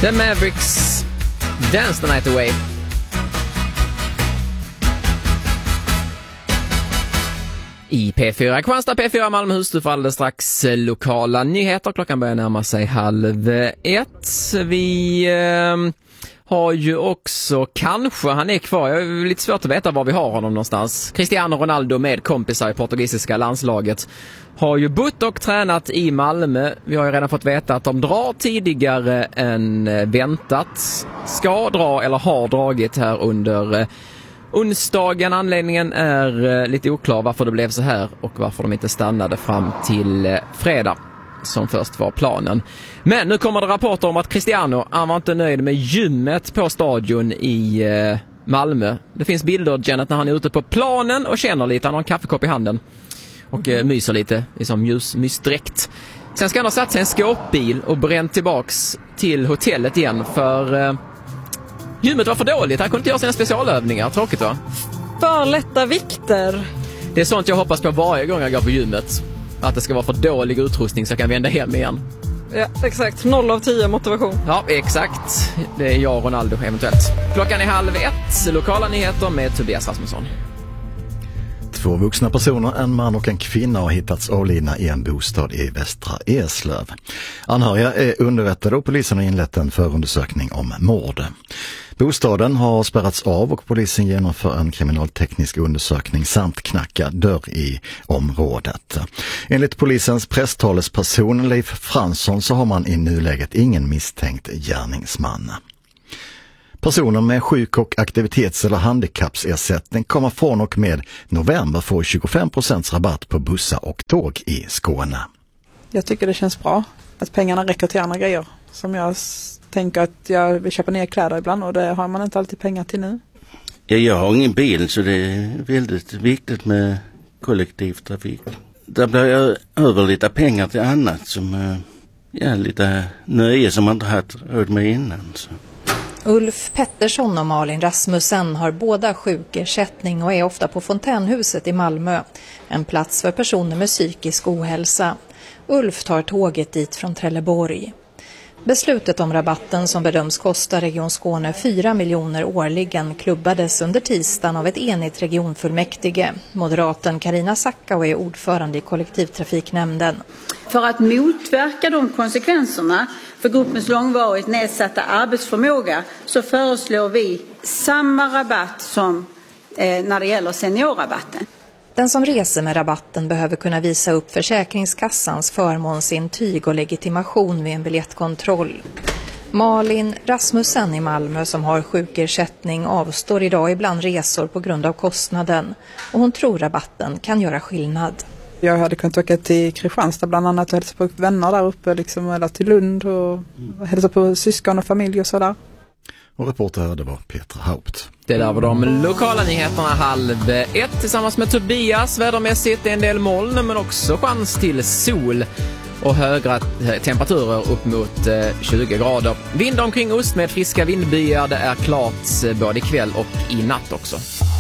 The Mavericks, Dance the Night Away. I P4 Kristianstad, P4 Malmöhus, du får alldeles strax lokala nyheter. Klockan börjar närma sig 12:30. Vi har ju också, kanske han är kvar, jag är lite svårt att veta var vi har honom någonstans. Cristiano Ronaldo med kompisar i portugisiska landslaget har ju bott och tränat i Malmö. Vi har ju redan fått veta att de drar tidigare än väntat. Ska dra eller har dragit här under onsdagen. Anledningen är lite oklar varför det blev så här och varför de inte stannade fram till fredag som först var planen. Men nu kommer det rapporter om att Cristiano, han var inte nöjd med gymmet på stadion i Malmö. Det finns bilder, Janet, när han är ute på planen och känner lite. Han har en kaffekopp i handen och myser lite, liksom mysdräkt. Sen ska han ha satt sig en skåpbil och bränt tillbaks till hotellet igen för gymmet var för dåligt. Han kunde inte göra sina specialövningar. Tråkigt, va? För lätta vikter. Det är sånt jag hoppas på varje gång jag går på gymmet. Att det ska vara för dålig utrustning så jag kan vända hem igen. Ja, exakt. 0 av 10 motivation. Ja, exakt. Det är jag och Ronaldo eventuellt. Klockan är 12:30. Lokala nyheter med Tobias Rasmusson. 2 vuxna personer, en man och en kvinna, har hittats avlidna i en bostad i Västra Eslöv. Anhöriga är underrättade och polisen har inlett en förundersökning om mord. Bostaden har spärrats av och polisen genomför en kriminalteknisk undersökning samt knackar dörr i området. Enligt polisens presstalesperson Leif Fransson så har man i nuläget ingen misstänkt gärningsman. Personer med sjuk- och aktivitets- eller handikappsersättning kommer från och med november få 25% rabatt på bussar och tåg i Skåne. Jag tycker det känns bra att pengarna räcker till andra grejer. Som jag tänker att jag vill köpa nya kläder ibland och det har man inte alltid pengar till nu. Ja, jag har ingen bil så det är väldigt viktigt med kollektivtrafik. Där blir jag över lite pengar till annat som lite nöje som man inte haft råd med innan. Så. Ulf Pettersson och Malin Rasmussen har båda sjukersättning och är ofta på Fontänhuset i Malmö, en plats för personer med psykisk ohälsa. Ulf tar tåget dit från Trelleborg. Beslutet om rabatten som bedöms kosta Region Skåne 4 miljoner årligen klubbades under tisdagen av ett enigt regionfullmäktige. Moderaten Carina Sackau är ordförande i kollektivtrafiknämnden. För att motverka de konsekvenserna för gruppens långvarigt nedsatta arbetsförmåga så föreslår vi samma rabatt som när det gäller seniorrabatten. Den som reser med rabatten behöver kunna visa upp Försäkringskassans förmånsintyg och legitimation vid en biljettkontroll. Malin Rasmussen i Malmö som har sjukersättning avstår idag ibland resor på grund av kostnaden och hon tror rabatten kan göra skillnad. Jag hade kunnat åka till Kristianstad bland annat och hälsa på vänner där uppe liksom, eller till Lund och hälsa på syskon och familj och sådär. Och reporter här, det var Petra Haupt. Det där var de lokala nyheterna 12:30 tillsammans med Tobias. Vädermässigt är en del moln men också chans till sol och högre temperaturer upp mot 20 grader. Vind omkring ost med friska vindbyar. Det är klart både ikväll och i natt också.